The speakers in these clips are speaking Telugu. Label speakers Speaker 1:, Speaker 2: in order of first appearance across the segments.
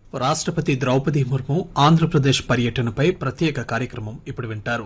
Speaker 1: రాష్ట్రపతి ద్రౌపది ముర్ము ఆంధ్రప్రదేశ్ పర్యటనపై ప్రత్యేక కార్యక్రమం ఇప్పుడు వింటారు.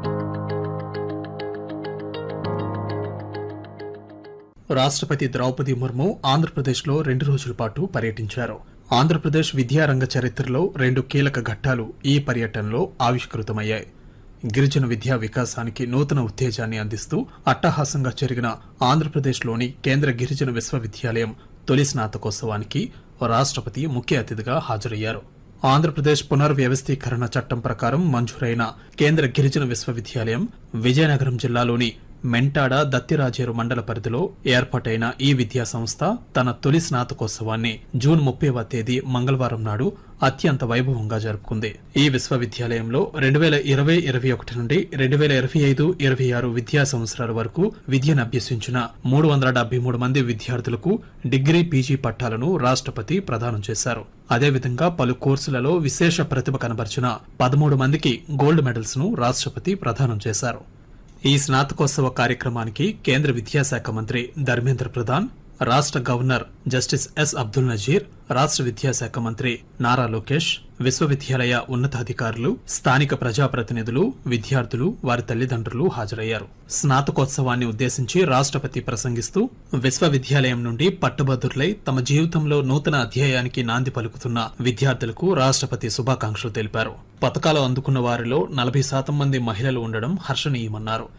Speaker 1: రాష్ట్రపతి ద్రౌపది ముర్ము ఆంధ్రప్రదేశ్లో 2 రోజుల పాటు పర్యటించారు. ఆంధ్రప్రదేశ్ విద్యారంగ చరిత్రలో 2 కీలక ఘట్టాలు ఈ పర్యటనలో ఆవిష్కృతమయ్యాయి. గిరిజన విద్యా వికాసానికి నూతన ఉత్తేజాన్ని అందిస్తూ అట్టహాసంగా జరిగిన ఆంధ్రప్రదేశ్లోని కేంద్ర గిరిజన విశ్వవిద్యాలయం తొలి స్నాతకోత్సవానికి రాష్ట్రపతి ముఖ్య అతిథిగా హాజరయ్యారు. ఆంధ్రప్రదేశ్ పునర్వ్యవస్థీకరణ చట్టం ప్రకారం మంజూరైన కేంద్ర గిరిజన విశ్వవిద్యాలయం విజయనగరం జిల్లాలోని మెంటాడ దత్తిరాజేరు మండల పరిధిలో ఏర్పాటైన ఈ విద్యా సంస్థ తన తొలి స్నాతకోత్సవాన్ని జూన్ 30వ తేదీ మంగళవారం నాడు అత్యంత వైభవంగా జరుపుకుంది. ఈ విశ్వవిద్యాలయంలో 2020-21 నుండి 2025-26 విద్యా సంవత్సరాల వరకు విద్యను అభ్యసించిన 373 మంది విద్యార్థులకు డిగ్రీ, పీజీ పట్టాలను రాష్ట్రపతి ప్రదానం చేశారు. అదేవిధంగా పలు కోర్సులలో విశేష ప్రతిభ కనబర్చిన 13 మందికి గోల్డ్ మెడల్స్ ను రాష్ట్రపతి ప్రదానం చేశారు. ఈ స్నాతకోత్సవ కార్యక్రమానికి కేంద్ర విద్యాశాఖ మంత్రి ధర్మేంద్ర ప్రధాన్, రాష్ట్ర governor justice yes Abdul Nazir, రాష్ట్ర విద్యాశాఖ మంత్రి నారా లోకేష్, విశ్వవిద్యాలయ ఉన్నతాధికారులు, స్థానిక ప్రజాప్రతినిధులు, విద్యార్థులు, వారి తల్లిదండ్రులు హాజరయ్యారు. స్నాతకోత్సవాన్ని ఉద్దేశించి రాష్ట్రపతి ప్రసంగిస్తూ విశ్వవిద్యాలయం నుండి పట్టభద్రులై తమ జీవితంలో నూతన అధ్యాయానికి నాంది పలుకుతున్న విద్యార్థులకు రాష్ట్రపతి శుభాకాంక్షలు తెలిపారు. పతకాలు అందుకున్న వారిలో 40% మంది మహిళలు ఉండడం హర్షణీయమన్నారు.